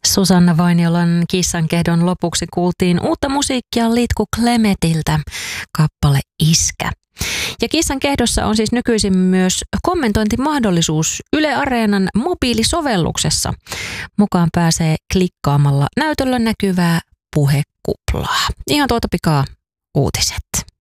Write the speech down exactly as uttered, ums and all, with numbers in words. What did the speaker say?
Susanna Vainiolan Kissankehdon lopuksi kuultiin uutta musiikkia Litku Klemetiltä, kappale Iskä. Ja Kissankehdossa on siis nykyisin myös kommentointimahdollisuus Yle Areenan mobiilisovelluksessa. Mukaan pääsee klikkaamalla näytöllä näkyvää puhekuplaa. Ihan tuota pikaa uutiset.